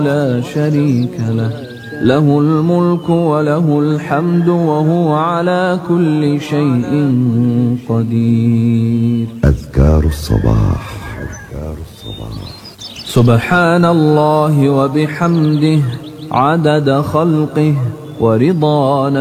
لا شريك له، له الملك وله الحمد وهو على كل شيء قدير. أذكار الصباح. سبحان الله وبحمده عدد خلقه ورضا نفسه